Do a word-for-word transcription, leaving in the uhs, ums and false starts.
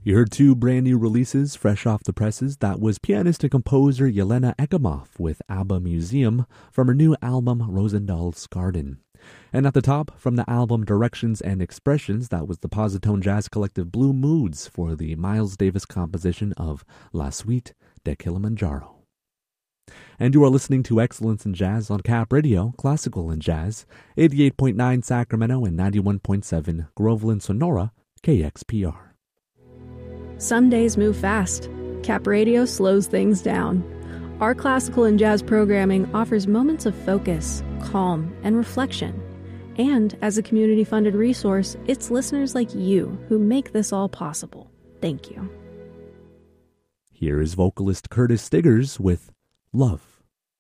You heard two brand new releases fresh off the presses. That was pianist and composer Yelena Ekimov with ABBA Museum from her new album Rosendahl's Garden. And at the top, from the album Directions and Expressions, that was the Positone Jazz Collective Blue Moods for the Miles Davis composition of La Suite de Kilimanjaro. And you are listening to Excellence in Jazz on Cap Radio, Classical and Jazz, eighty-eight point nine Sacramento and ninety-one point seven Groveland, Sonora, K X P R. Some days move fast. Cap Radio slows things down. Our classical and jazz programming offers moments of focus, calm, and reflection. And as a community-funded resource, it's listeners like you who make this all possible. Thank you. Here is vocalist Curtis Stiggers with Love.